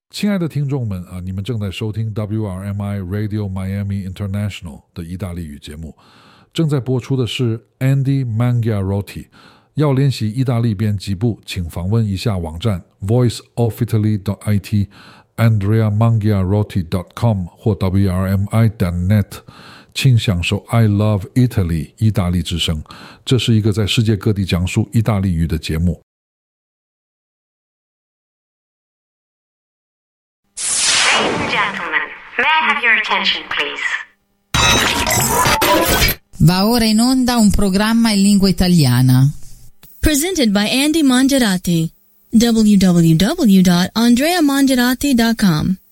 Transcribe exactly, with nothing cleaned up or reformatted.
亲爱的听众们啊，你们正在收听 W R M I Radio Miami International 的意大利语节目，正在播出的是 Andy Mangiarotti。要练习意大利编辑部，请访问一下网站 voice of italy dot I T andrea mangiarotti dot com 或 W R M I dot net， 请享受 I Love Italy 意大利之声。这是一个在世界各地讲述意大利语的节目。 May I have your attention, please? Va ora in onda un programma in lingua italiana. Presented by Andy Mangiarotti. w w w dot andrea mangiarotti dot com